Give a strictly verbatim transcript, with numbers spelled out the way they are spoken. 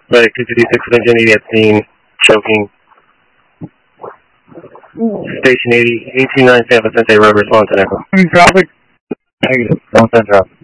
Medic two fifty-six, Virginia at scene, choking. Station eighty, eighteen nine San Vicente Road, response to echo. Traffic. Negative. Don't send traffic.